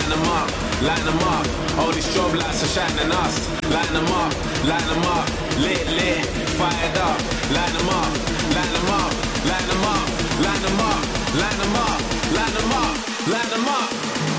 line them up. All these strobe lights are shining us. Line them up, lit, lit, fired up. Line them up, line them up, line them up, line them up, line them up, line them up, line them up.